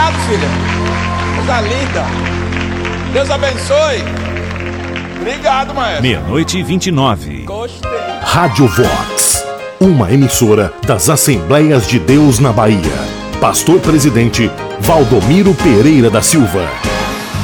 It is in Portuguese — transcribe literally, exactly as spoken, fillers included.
Obrigado, filha. Coisa linda. Deus abençoe. Obrigado, maestro. Meia-noite e vinte e nove. Gostei. Rádio Vox, uma emissora das Assembleias de Deus na Bahia. Pastor Presidente Valdomiro Pereira da Silva.